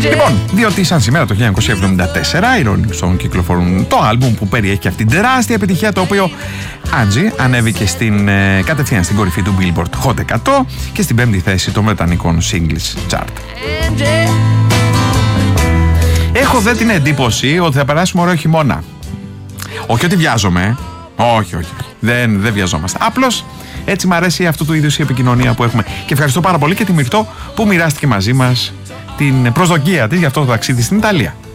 Λοιπόν, διότι σαν σήμερα το 1974 οι Rolling Stones κυκλοφορούν το άλμπουμ που περιέχει και αυτή την τεράστια επιτυχία, το οποίο Angie ανέβηκε κατευθείαν στην κορυφή του Billboard Hot 100 και στην 5η θέση των βρετανικών singles chart. Έχω δε την εντύπωση ότι θα περάσουμε ωραίο χειμώνα. Όχι ότι βιάζομαι. Όχι. Δεν βιαζόμαστε. Απλώς έτσι μ' αρέσει αυτού του είδους η επικοινωνία που έχουμε. Και ευχαριστώ πάρα πολύ και τη Μυρτώ που μοιράστηκε μαζί μας την προσδοκία της για αυτό το ταξίδι στην Ιταλία.